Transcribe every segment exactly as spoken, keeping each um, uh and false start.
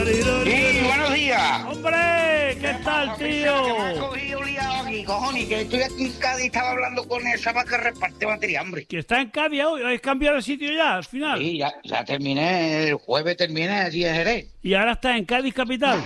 Sí, buenos días. ¡Hombre! ¿Qué tal, tío? Que me has cogido liado aquí, cojones, que estoy aquí en Cádiz y estaba hablando con el chaval que reparte batería, hombre. Que está en Cádiz hoy. ¿Habéis cambiado el sitio ya, al final? Sí, ya, ya terminé, el jueves terminé allí en Jerez. Y ahora está en Cádiz capital.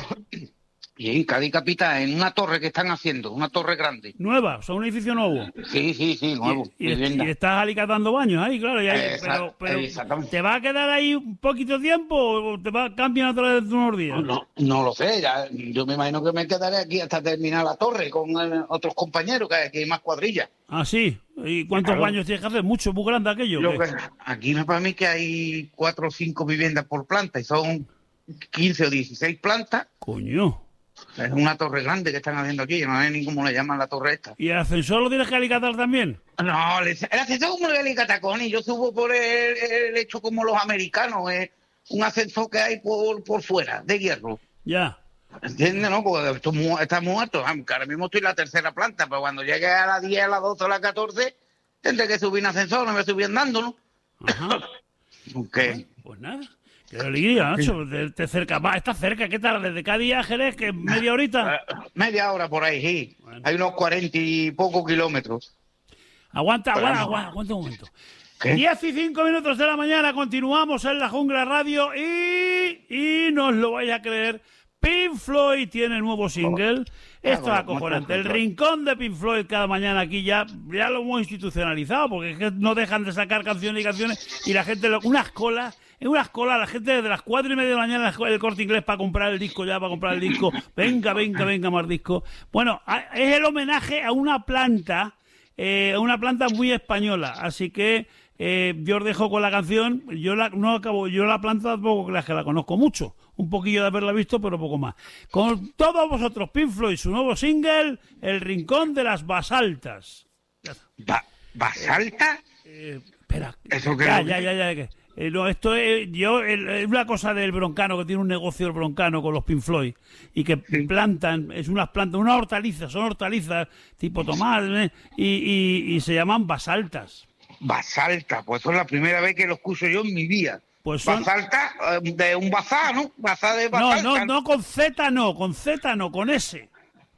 Y en Cádiz capital, en una torre que están haciendo, una torre grande. Nueva, o sea, un edificio nuevo. Sí, sí, sí, nuevo. Y, y, vivienda. y estás alicatando baños ahí, claro. Y ahí, Exact- pero, pero exactamente. ¿te va a quedar ahí un poquito tiempo o te va a cambiar otra vez de unos días? No, no lo sé, ya, yo me imagino que me quedaré aquí hasta terminar la torre con eh, otros compañeros, que hay aquí hay más cuadrillas. Ah, sí. ¿Y cuántos Claro. baños tienes que hacer? Mucho, muy grande aquello. Yo ¿qué? que- aquí me para mí que hay cuatro o cinco viviendas por planta y son quince o dieciséis plantas. Coño. Es una torre grande que están haciendo aquí, yo no sé ni cómo le llaman la torre esta. ¿Y el ascensor lo tienes que alicatar también? No, le- el ascensor como el Catacón y yo subo por el, el hecho como los americanos, es un ascensor que hay por, por fuera, de hierro. Ya. ¿Entiendes, no? Porque esto mu- está muerto. Aunque ahora mismo estoy en la tercera planta, pero cuando llegue a las diez, a las doce, a las catorce, tendré que subir en ascensor, no me subí andando, ¿no? Ajá. Aunque... Pues nada. Qué alegría, macho. Te, te cerca. Va, está cerca. ¿Qué tal? Desde Cádiz a Jerez, que media horita. eh, media hora por ahí, sí. Bueno. Hay unos cuarenta y pocos kilómetros. Aguanta, Pero aguanta, no. aguanta, aguanta un momento. ¿Qué? diez y cinco minutos de la mañana, continuamos en la Jungla Radio y, y no os lo vais a creer, Pink Floyd tiene nuevo single. Esto es acojonante. El rincón de Pink Floyd cada mañana aquí ya, ya lo hemos institucionalizado, porque es que no dejan de sacar canciones y canciones y la gente, lo- unas colas, en unas colas, la gente desde las cuatro y media de la mañana en el Corte Inglés para comprar el disco ya, para comprar el disco. Venga, venga, venga, más disco. Bueno, a- es el homenaje a una planta, eh, a una planta muy española, así que eh, yo os dejo con la canción. Yo la, no acabo, yo la planta tampoco creas que la conozco mucho, un poquillo de haberla visto, pero poco más. Con todos vosotros, Pink Floyd, su nuevo single, El Rincón de las Basaltas. Ba- ¿Basalta? Eh, espera, ¿Eso qué ya, es lo ya, que- ya, ya, que- eh, no, esto es, yo, el- es una cosa del Broncano, que tiene un negocio el Broncano con los Pink Floyd, y que Sí. plantan, es unas plantas, unas hortalizas, son hortalizas tipo tomate, ¿eh? y, y, y se llaman basaltas. Basalta, pues eso es la primera vez que lo escucho yo en mi vida. Pues son- Basalta, eh, de un bazar, ¿no? Bazar de No, basalta. no, no con Z, no, con Z no, con S.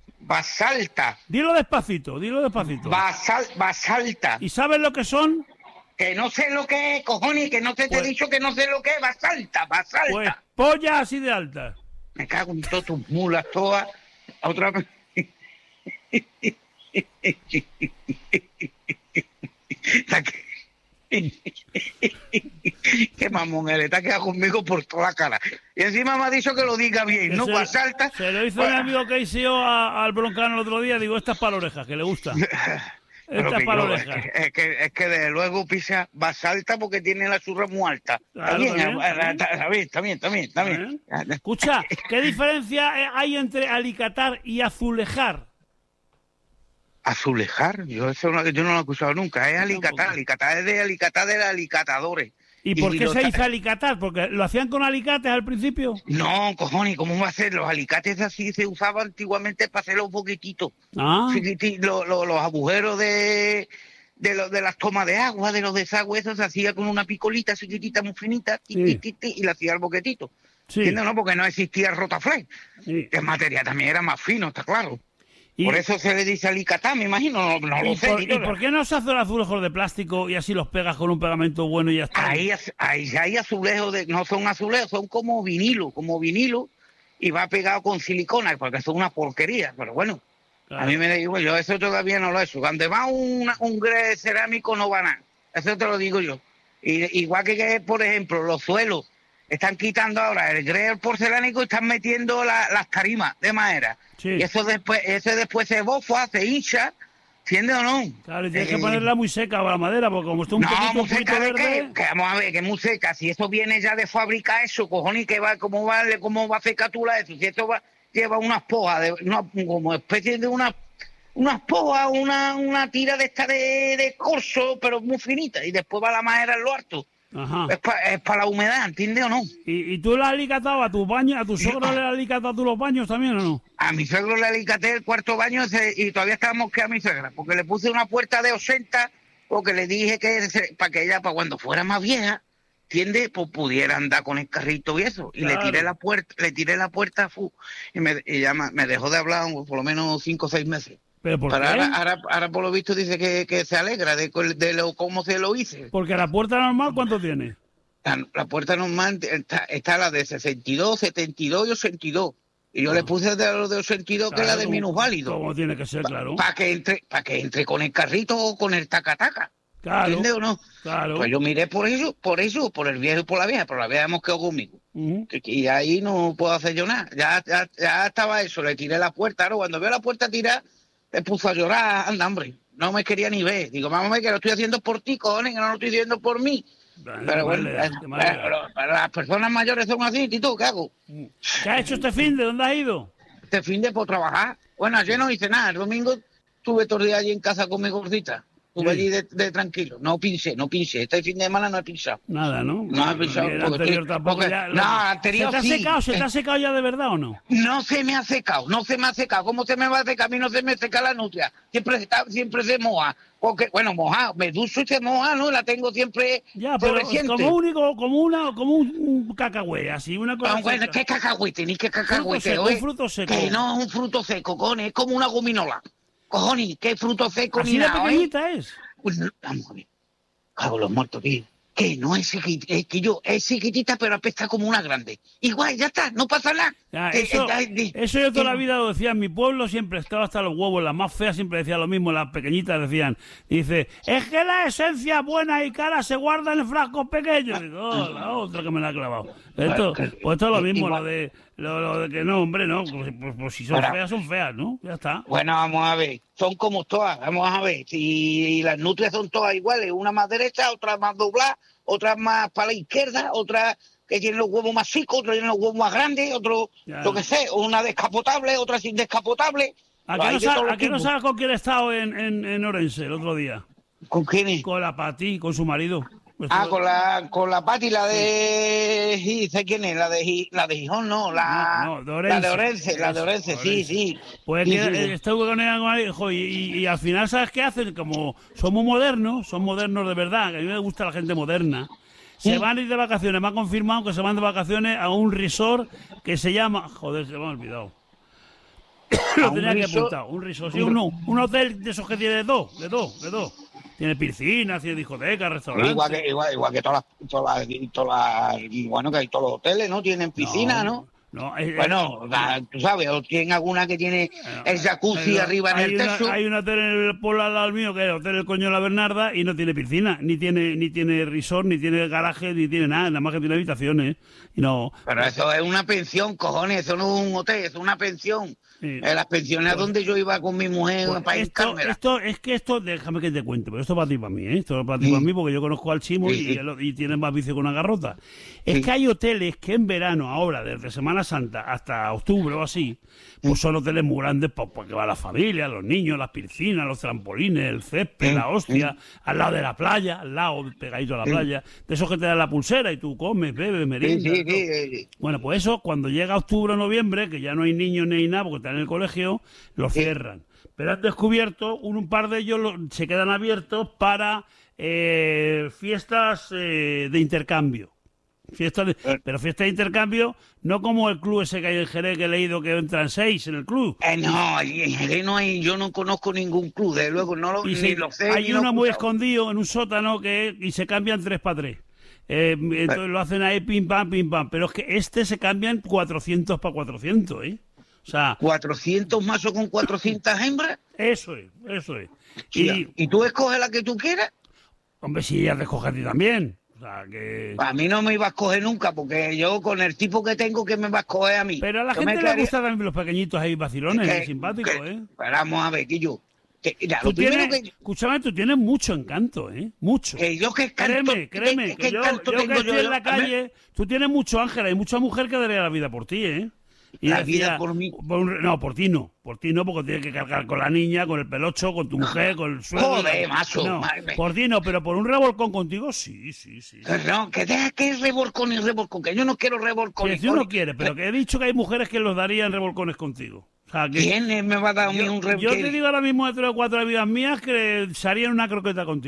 Basalta. Dilo despacito, dilo despacito. Basal, basalta. ¿Y sabes lo que son? Que no sé lo que es, cojones, que no te, te Pues- he dicho que no sé lo que es. Basalta, basalta. Pues pollas así de altas. Me cago en todas tus mulas, todas. Otra vez. Está que- Qué mamón eres, te ha quedado conmigo por toda la cara. Y encima me ha dicho que lo diga bien, ¿no? Se- Basalta. Se lo hizo mi amigo que hizo a- al Broncano el otro día. Digo, esta es para la oreja, que le gusta. Pero Esta que es para la yo- es, oreja. que, es, que, es que desde luego pisa basalta porque tiene la surra muy alta. Claro, está, bien, está bien, está, está bien, está bien, está bien, está bien. Escucha, ¿qué diferencia eh, hay entre alicatar y azulejar? Azulejar, yo eso no, yo no lo he escuchado nunca, es alicatar, tampoco. alicatar es de alicatar de alicatadores. ¿Y por qué lo se ta- dice alicatar? ¿Porque lo hacían con alicates al principio? No, cojones, ¿cómo va a ser? Los alicates así se usaban antiguamente para hacer los boquetitos, Ah, Chiquiti- lo- lo- los agujeros de, de, lo- de las tomas de agua, de los desagües, eso se hacía con una picolita chiquitita, muy finita, ti, Sí. ti, ti, ti, y le hacía el boquetito. sí. ¿Entiendes? No, porque no existía el rotaflex. sí. El material también era más fino, está claro. Y, Por eso se le dice alicatá, me imagino, no, no y lo sé. por, ni ¿y yo. por qué no se hacen azulejos de plástico y así los pegas con un pegamento bueno y ya está? Ahí, az- ahí hay azulejos, de, no son azulejos, son como vinilo, como vinilo, y va pegado con silicona, porque son una porquería, pero bueno, Claro. a mí me da igual, yo eso todavía no lo he hecho. Cuando va una- un grés cerámico no va nada, eso te lo digo yo. Y, igual que, que, por ejemplo, los suelos, están quitando ahora el grés porcelánico y están metiendo la- las tarimas de madera. Sí. Y eso después, eso después se bofa, se hincha, ¿entiendes o no? Claro, y tienes Eh, que ponerla muy seca la madera, porque como está un no, poquito, un música poquito de verde... qué, que vamos a ver, que música, si eso viene ya de fábrica eso, cojones, que va, cómo va, cómo va a hacer catula eso, si esto va, lleva unas pojas, de, una, como especie de una, unas pojas, una, una tira de esta de, de corso, pero muy finita, y después va la madera en lo harto. Ajá. Es para es pa la humedad, ¿entiendes o no? ¿Y, y tú le has alicatado a tus baños, a tu suegro le has alicatado tú los baños también o no? A mi suegro le alicaté el cuarto baño ese, y todavía estábamos que a mi suegra, porque le puse una puerta de ochenta, porque le dije que se- para que ella, para cuando fuera más vieja, ¿entiendes? Pues pudiera andar con el carrito y eso. Y Claro. le tiré la puerta, le tiré la puerta fu, y, me, y ya me me dejó de hablar por lo menos cinco o seis meses. ¿Pero por Pero qué? ahora, ahora, ahora por lo visto dice que, que se alegra de, co- de lo cómo se lo hice. Porque la puerta normal, ¿cuánto tiene? La, la puerta normal está, está la de sesenta y dos, setenta y dos y ochenta y dos. Y yo Ah. le puse de lo de ochenta y dos, que es la de Claro, minusválido. Como tiene que ser, claro. Para que entre, para que entre con el carrito o con el tacataca. Claro, ¿Entiendes o no? claro. Pues yo miré por eso, por eso, por el viejo y por la vieja, pero la vieja hemos quedado conmigo. Ujú. Que- que- Y ahí no puedo hacer yo nada. Ya, ya, ya estaba eso, le tiré la puerta. Ahora, cuando veo la puerta tirar, le puso a llorar, anda, hombre. No me quería ni ver. Digo, vamos a ver que lo estoy haciendo por ti, cojones, que no lo estoy haciendo por mí. Vale, Pero bueno, vale, eh, qué mal le da. pero, pero las personas mayores son así, Tito, ¿qué hago? ¿Qué has hecho este fin de? ¿Dónde has ido? Este fin de por trabajar. Bueno, ayer no hice nada. El domingo estuve todo el día allí en casa con mi gordita. Estuve Sí. allí de, de tranquilo. No pinché, no pinché. Este fin de semana no he pinchado. Nada, ¿no? No he pinchado. Y el porque anterior estoy- tampoco porque- ya- no, anterior ¿Se te ha sí. secado? ¿Se te ha secado ya de verdad o no? No se me ha secado, no se me ha secado. ¿Cómo se me va a secar? A mí no se me seca la nutria. Siempre está, siempre se moja. Porque, bueno, moja, me ducho y se moja, ¿no? La tengo siempre Ya, pero floreciente. como único, como una, como un, un cacahuete, así, una cosa. Ah, bueno, seca. ¿qué cacahuete? Ni qué Fruto cacahuete, seco, oye. un fruto seco. Que no es un fruto seco, cojones, es como una gominola. Cojones, ¿qué fruto seco Así ni de nada, eh? pequeñita es. Pues no, vamos a ver. Cago en los muertos, tío. Que no es chiquitita, es que yo, es chiquitita, pero apesta como una grande. Igual, ya está, no pasa nada. Ya, Eh, eso, eh, eh, eso yo toda eh, la vida lo decía en mi pueblo, siempre estaba hasta los huevos, las más feas siempre decían lo mismo, las pequeñitas decían, y dice, es que la esencia buena y cara se guarda en frascos pequeños. Digo, oh, la otra que me la ha clavado. Esto, pues esto es lo mismo, lo de, lo, lo de que no, hombre, no, pues, pues- pues si son Ahora- feas, son feas, ¿no? Ya está. Bueno, vamos a ver, son como todas, vamos a ver, si las nutrias son todas iguales, una más derecha, otra más doblada, otra más para la izquierda, otra que tiene los huevos más chicos, otra tiene los huevos más grandes, otro, Ya. lo que sé, una descapotable, otra sin descapotable. ¿A Pues qué hay no, de sa- todos los a qué no tipos. sabes con quién he estado en, en, en Orense el otro día? ¿Con quién es? Con la Pati, con su marido. Ah, con la con la Pati, la de sí, sé quién es, la de Gi- la de Gijón, no, la No, no, de Orense. la de Orense, la de Eso, Orense, sí, Orense. sí. Pues Sí, que, sí, eh, sí. estuve con ella, con ella, jo, y, y- y al final, ¿sabes qué hacen? Como somos modernos, son modernos de verdad, que a mí me gusta la gente moderna, se Sí. van a ir de vacaciones, me han confirmado que se van de vacaciones a un resort que se llama, joder, se me ha olvidado. Lo un tenía que resort? apuntar, un resort, sí, uno, un hotel de esos que tiene de dos, de dos, de dos. Tiene piscina, tiene discoteca, restaurante. Igual que, igual, igual que todas las, todas las, todas las- y bueno, que hay todos los hoteles, ¿no? Tienen piscina, ¿no? No, es- Bueno, la- tú sabes, o tienen alguna que tiene el jacuzzi Pero arriba en hay el una- techo. Hay un hotel en el pueblo al lado mío que es el Hotel El Coño de la Bernarda y no tiene piscina, ni tiene ni tiene resort, ni tiene garaje, ni tiene nada, nada más que tiene habitaciones. Y no. Pero eso es una pensión, cojones, eso no es un hotel, es una pensión. Sí. Eh, las pensiones Pues- donde yo iba con mi mujer Pues para esto, Cármela. esto, es que esto, déjame que te cuente, pero esto es para ti y para mí, ¿eh? Esto es para ti y Sí. para mí porque yo conozco al Chimo Sí, y, sí. el- y tienen más vicio que una garrota. Es Sí. que hay hoteles que en verano, ahora, desde Semana Santa hasta octubre o así, pues son hoteles muy grandes pues, porque va la familia, los niños, las piscinas, los trampolines, el césped, Sí, la hostia, al lado de la playa, al lado, pegadito a la Sí. playa, de esos que te dan la pulsera y tú comes, bebes, Sí, meriendas. sí, todo. sí, eh, Bueno, pues eso, cuando llega octubre o noviembre, que ya no hay niños ni hay nada porque están en el colegio, los Sí. cierran. Pero han descubierto, un, un par de ellos lo- se quedan abiertos para eh, fiestas eh, de intercambio. Fiestas de- Eh. pero fiestas de intercambio, no como el club ese que hay en Jerez, que he leído que entran seis en el club. Eh, no, en Jerez no hay, yo no conozco ningún club, de luego no lo, Y ni se- lo sé. hay ni lo he uno muy escuchado. escondido en un sótano que y se cambian tres para tres. Eh, entonces lo hacen ahí pim pam, pim pam. Pero es que este se cambian cuatrocientos para cuatrocientos, ¿eh? O sea, cuatrocientos mazos con cuatrocientas hembras. eso es, eso es. Hostia, Y, y tú escoges la que tú quieras. hombre, si ella te escoge a ti también. O sea, que... A mí no me iba a escoger nunca, porque yo con el tipo que tengo, que me va a escoger a mí? Pero a la Yo me gente le quedaría- gusta también los pequeñitos ahí vacilones, que- simpáticos, que- ¿eh? pero vamos a ver, que yo... Que, mira, Tú lo primero tienes, que, escúchame, tú tienes mucho encanto, ¿eh? Mucho. que yo que canto... Créeme, créeme, que, que, que yo, canto yo tengo que estoy yo, en la yo- a ver, calle, tú tienes mucho, Ángela, hay mucha mujer que daría la vida por ti, ¿eh? Y La vida por mí. por un- no, por ti no, por ti no, porque tienes que cargar con la niña, con el pelocho, con tu mujer, con el suegro. Joder, macho, No, madre. por ti no, pero por un revolcón contigo, sí, sí, sí. que no, que deja que es revolcón y revolcón, que yo no quiero revolcón Que y si uno quiere, pero que he dicho que hay mujeres que los darían revolcones contigo. O sea, que ¿Quién me va a dar a mí yo, un revolcón? yo te digo ahora mismo de tres o cuatro amigas mías que se harían una croqueta contigo.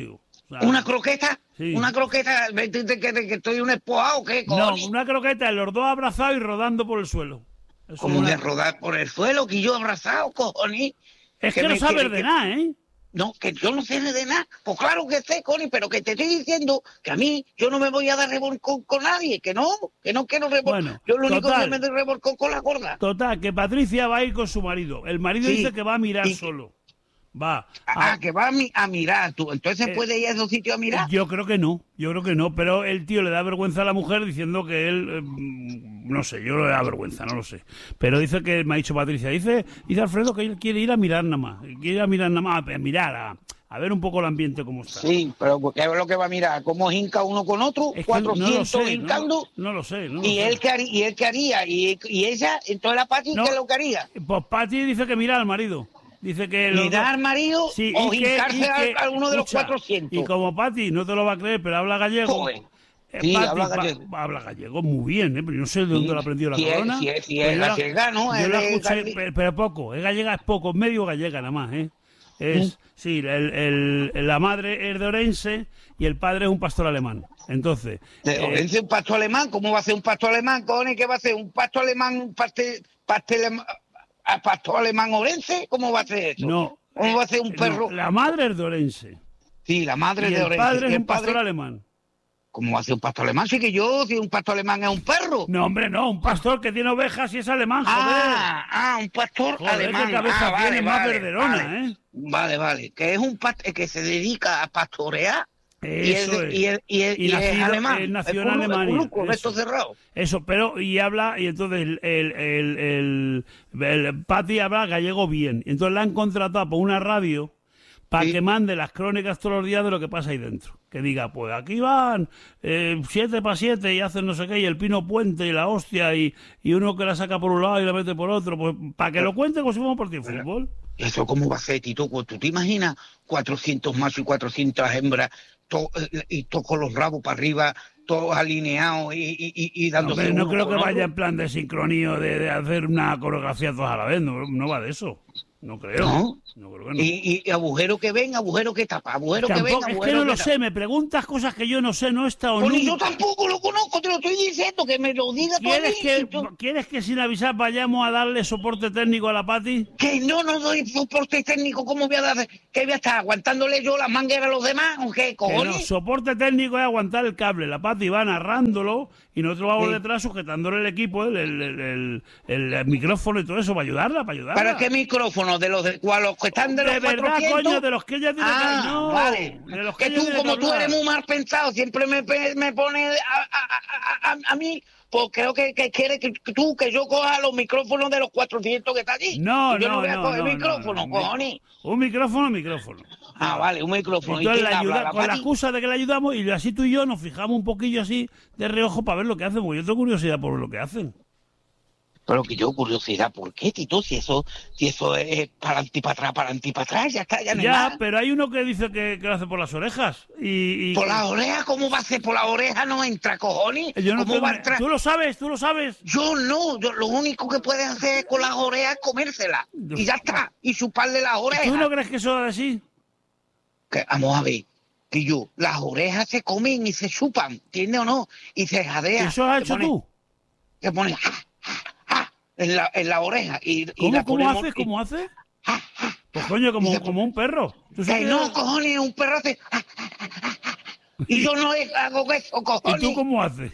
O sea, ¿Una croqueta? Sí. ¿Una croqueta? ¿Que, que, que estoy un espojado o qué, No, cojones? una croqueta, los dos abrazados y rodando por el suelo. Eso Como es una- de rodar por el suelo, que yo abrazado, cojones. Es que, que no me- sabes que- de que- nada, ¿eh? No, que yo no sé de nada. Pues claro que sé, Connie, pero que te estoy diciendo que a mí yo no me voy a dar revolcón con nadie, que no, que no quiero revolcón. Bueno, yo lo único total. que me doy revolcón con la gorda. Total, que Patricia va a ir con su marido. El marido Sí. dice que va a mirar Y- solo. Va. Ah, a- que va a, mi- a mirar tú. Entonces Eh, puede ir a esos sitios a mirar. Yo creo que no, yo creo que no, pero el tío le da vergüenza a la mujer diciendo que él, eh, mm, no sé, yo le da vergüenza, no lo sé. Pero dice que, me ha dicho Patricia, dice, dice Alfredo que él quiere ir a mirar nada más, quiere ir a mirar nada más, a mirar, a, a ver un poco el ambiente cómo está. Sí, pero ¿qué es lo que va a mirar? ¿Cómo hinca uno con otro? Es que no lo cuatrocientos sé, hincando. No, no lo sé, no lo ¿Y sé. él qué haría? ¿Y él qué haría? ¿Y, y ella? Entonces la Pati, No. ¿qué es lo que haría? Pues Pati dice que mira al marido. Dice que... los ¿Mirar dos- al marido Sí, o y que- hincarse y que- a, a uno de los escucha, cuatrocientos? Y como Pati no te lo va a creer, pero habla gallego. Joder. eh, Sí, Pati habla pa- gallego. habla gallego muy bien, ¿eh? Pero yo no sé de dónde Sí, lo ha aprendido la si es- corona. si es- si Pues es yo la- gallega, ¿no? Yo Es la de escuché, galli- pe- pero poco. Es gallega, es poco, medio gallega nada más, ¿eh? Es, sí, el, el- la madre es de Orense y el padre es un pastor alemán. Entonces... De eh, Orense, un pasto alemán, ¿cómo va a ser un pasto alemán, cojones? ¿Qué va a ser? ¿Un pasto alemán, un pastel, pastel, a pasto alemán Orense? ¿Cómo va a ser eso? no. ¿Cómo va a ser un eh, perro? no, la madre es de Orense. Sí, la madre Y de el Orense. padre ¿Y es el un pastor padre? alemán. ¿Cómo va a ser un pasto alemán? Sí que yo, si un pasto alemán es un perro. No, hombre, no, un pastor que tiene ovejas y es alemán, joder. Ah, ah, un pastor Joder, alemán. qué cabeza ah, vale, tiene más vale, verderona, vale. ¿eh? Vale, vale. Que es un past que se dedica a pastorear. Y es, Eso de- es. y es, y es, Y y es nacido- alemán. él nació en Es curru- es Alemania, curru- con esto eso. cerrado. Eso, pero, y habla, y entonces el, el, el, el, el Pati habla gallego bien. Entonces la han contratado por una radio para Sí. que mande las crónicas todos los días de lo que pasa ahí dentro. Que diga, pues aquí van eh, siete para siete y hacen no sé qué, y el Pino Puente y la hostia, y, y uno que la saca por un lado y la mete por otro, pues para que lo cuente como si fuera un partido de fútbol. ¿Eso cómo va a ser, Tito? ¿Tú te imaginas cuatrocientos machos y cuatrocientas hembras to- y todos con los rabos para arriba, todos alineados y, y, y, y dándose Hombre, no uno creo con que otro? vaya en plan de sincronía de, de hacer una coreografía todas a la vez, no, no va de eso. No creo. ¿No? No creo que no. Y, y agujero que ven, agujero que tapa, agujero que ven, Tampoco, es agujero que no que lo tapa. sé, me preguntas cosas que yo no sé, no he estado Pues ni nunca. yo tampoco lo conozco, te lo estoy diciendo, que me lo diga tú a ¿Quieres mí, que, Tito. ¿Quieres que sin avisar vayamos a darle soporte técnico a la Pati? Que no, no doy soporte técnico, ¿cómo voy a dar? ¿Qué voy a estar aguantándole yo las mangueras a los demás? ¿O qué, Que no, cojones? soporte técnico es aguantar el cable. La Pati va narrándolo y nosotros vamos Sí. detrás sujetándole el equipo, el, el, el, el- el- el micrófono y todo eso, para ayudarla, para ayudarla. ¿Para qué micrófono? ¿De los de cuál? ¿Los que están de los De verdad, cuatrocientos? coño, de los que ella tiene Ah, que... No, vale. de los Que ella tú, tiene como que tú hablar. eres muy mal pensado, siempre me, pe- me pones a, a, a, a, a mí, pues creo que, que quieres que tú, que yo coja los micrófonos de los cuatrocientos que está allí. No, Y yo no, no voy a no, coger no, micrófono, no, no. cojones. Un micrófono, micrófono. Ah, vale, un micrófono. ¿Y Entonces quién la habla? ayuda, ¿La con la Pati? excusa de que le ayudamos y así tú y yo nos fijamos un poquillo así de reojo para ver lo que hacen, porque yo tengo curiosidad por ver lo que hacen. Pero que yo, curiosidad, ¿por qué, Tito? Si eso, si eso es para adelante y para atrás, para adelante y para atrás, ya está, ya no hay Ya, nada. pero hay uno que dice que, que lo hace por las orejas. Y, y- ¿Por la oreja? ¿Cómo va a ser? ¿Por la oreja no entra, cojones? yo no ¿Cómo tengo- va a entrar? Tú lo sabes, tú lo sabes. Yo no, yo lo único que puedes hacer con las orejas es comérselas. Yo- Y ya está. Y chuparle las orejas. ¿Tú no crees que eso es así? Que, vamos a ver, que yo, las orejas se comen y se chupan, ¿entiendes o no? Y se jadea. ¿Eso lo has Se hecho pone- tú? Se pone ja, ja, ja, en, la, en la oreja. Y, y ¿Cómo, la cómo ponemos- haces? y- ¿Cómo haces? ja, ja. Pues coño, como, Y se- como un perro. ¿Tú sí Que que- no, cojones, un perro hace... ja, ja, ja, ja, ja. Y yo no hago eso, ¿Y cojones. tú cómo haces?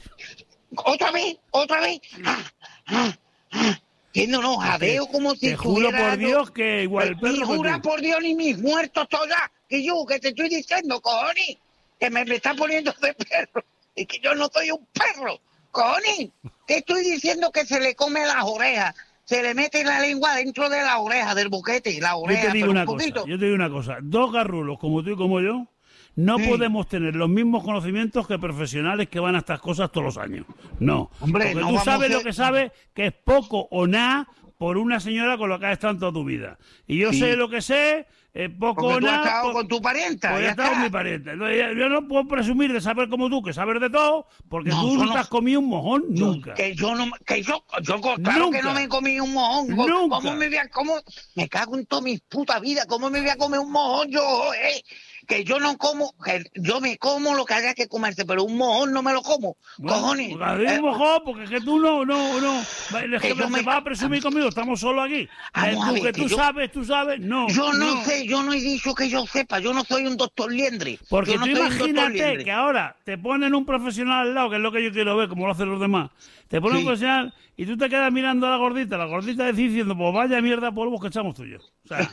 Otra vez, otra vez. Ja, ja, ja. ¿Entiendes o no? Jadeo como si Te juro estuviera por yo- Dios que igual el perro Ni que jura tú. por Dios ni mis muertos todos ya. Que yo, que te estoy diciendo, cojones, que me, me está poniendo de perro. Y que yo no soy un perro, cojones. Te estoy diciendo que se le come las orejas. Se le mete la lengua dentro de la oreja, del boquete, la Yo oreja, te digo pero una un cosa, poquito. yo te digo una cosa. Dos garrulos como tú y como yo no Sí. podemos tener los mismos conocimientos que profesionales que van a estas cosas todos los años. No. Hombre, Porque no tú vamos sabes a- lo que sabes, que es poco o nada por una señora con la que has estado en toda tu vida. Y yo Sí. sé lo que sé, es poco Porque o tú has nada. estado por- con tu parienta, Pues ya ya estaba con está. mi pariente. Entonces, ya- yo no puedo presumir de saber como tú, que sabes de todo, porque No, tú yo no no- te has comido un mojón Yo- nunca. Que yo no, que yo, yo claro Nunca. que no me comí un mojón. ¿Cómo- Nunca. ¿Cómo me voy a, cómo, me cago en toda mi puta vida, cómo me voy a comer un mojón yo, eh? que yo no como, que yo me como lo que haya que comerse, pero un mojón no me lo como, bueno, cojones. Porque Eh, un mojón, porque es que tú no, no, no, es que que yo te me- vas a presumir conmigo, estamos solo aquí. Eh, Vamos a tú ver, que que tú yo- sabes, tú sabes, no. Yo no, sé, yo no he dicho que yo sepa, yo no soy un doctor Liendre. Porque yo no tú soy un doctor imagínate Liendre. que ahora te ponen un profesional al lado, que es lo que yo quiero ver, como lo hacen los demás. Te ponen Sí. un profesional y tú te quedas mirando a la gordita, la gordita decís diciendo, pues vaya mierda polvos que echamos tuyos. O sea,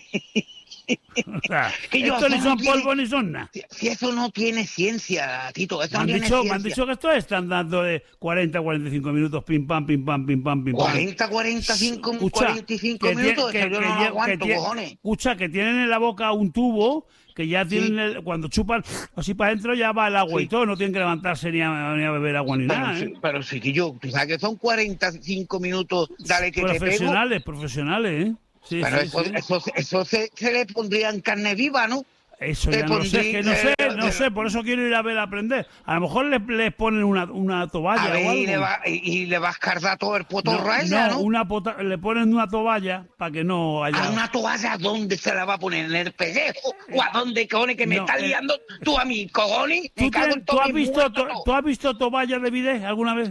o sea Que yo, esto ni eso son no tiene- polvos ni son nada. Si, si eso no tiene ciencia, Tito, eso Me han, no tiene dicho, me ciencia. han dicho que esto están dando de cuarenta a cuarenta y cinco minutos, pim pam, pim pam, pim pam, pim pam. cuarenta, cuarenta y cinco, Escucha, cuarenta y cinco que minutos, tie- eso yo no lo lle- aguanto, tie- cojones. Escucha, que tienen en la boca un tubo que ya tienen, el- cuando chupan así para adentro ya va el agua Sí. y todo, no tienen que levantarse ni a, ni a beber agua ni Pero, nada. sí, ¿eh? pero sí que yo, tú sabes que son cuarenta y cinco minutos, dale que te pego. Profesionales, profesionales, ¿eh? Sí, Pero sí, eso, sí. eso, eso se, se le pondría en carne viva, ¿no? Eso te ya no lo sé, es que no pondrí- sé, eh, no eh, sé, por eso quiero ir a ver a aprender. A lo mejor les, les ponen una, una toalla A ver, o algo. y le, va, y, y le vas a cargar todo el potorro no, a ella, no, ¿no? una pota- le ponen una toalla para que no haya... ¿A una toalla dónde se la va a poner? ¿En el pellejo? ¿O a dónde, cojones, que me No, estás eh, liando tú a mí, cojones? ¿Tú, Me cago tienes- en tú todo has mi visto, muerto, to- no. ¿Tú has visto toallas de bidet alguna vez?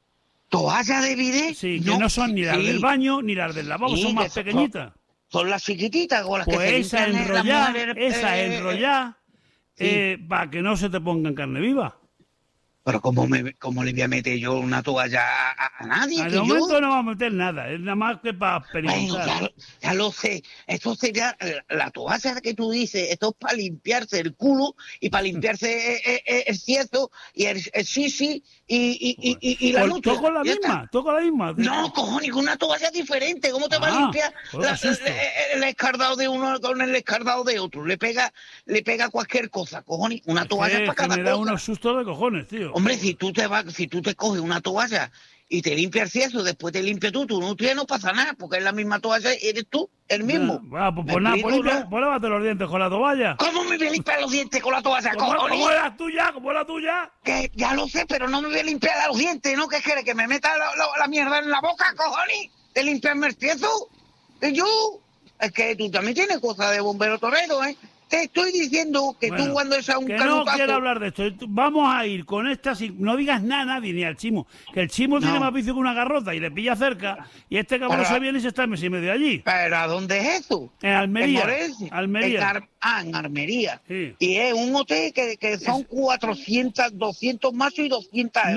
¿Toalla de bidet? Sí, que no son ni las sí. del baño ni las del lavabo, Sí, son que más son- pequeñitas. Son las chiquititas con las que Pues se esa limpian las enrollada, mujeres, esa eh, enrollada, sí. eh, para que no se te ponga en carne viva. Pero ¿cómo, me, ¿cómo le voy a meter yo una toalla a, a- a nadie? Al que momento yo? no vamos a meter nada, es nada más que para Bueno, experimentar. ya, lo- ya lo sé. Eso sería eh, la toalla que tú dices. Esto es para limpiarse el culo y para limpiarse eh, eh, eh, el cierto y el, el sisi y, y, y, y, y la Pues nutria. toco la Ya está. misma, toco la misma. No, cojones, con una toalla diferente. ¿Cómo te va Ah, a limpiar pues la- qué susto. el, el escardado de uno con el escardado de otro? Le pega, le pega cualquier cosa, cojones. Una Es toalla que, para que cada me da cosa. unos sustos de cojones, tío. Hombre, si tú te vas, si tú te coges una toalla y te limpias el eso, después te limpias tú, tu nutria, no pasa nada, porque es la misma toalla, eres tú, el mismo. Ya, pues, ¿Me pues nada, pues, explico, limpia- no? pues lávate los dientes con la toalla. ¿Cómo me voy a limpiar los dientes con la toalla, ¿Cómo, cojones? cómo es la tuya? ¿Cómo es la tuya? Que ya lo sé, pero no me voy a limpiar los dientes, ¿no? ¿Qué quieres? ¿Que me meta la, la- la mierda en la boca, cojones? ¿De limpiarme el tieso? ¿Y yo? Es que tú también tienes cosas de bombero torero, ¿eh? Te estoy diciendo que Bueno, tú cuando es a un que no canutazo... quiero hablar de esto. Vamos a ir con esta, sin- no digas nada a nadie, ni al chimo. Que el chimo tiene No. más vicio que una garrota y le pilla cerca. Y este cabrón Pero- se viene y se está mes y medio allí. ¿Pero a dónde es eso? En Almería. ¿En Morense? Almería. En Ar- ah, en Armería. Sí. Y es un hotel que, que son cuatrocientos, doscientos machos y doscientas